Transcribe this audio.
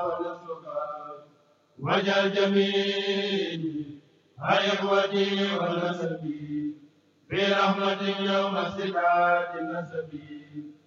وجعل جميل إخوتي ونسبي في رحمة يوم استبعاد النسب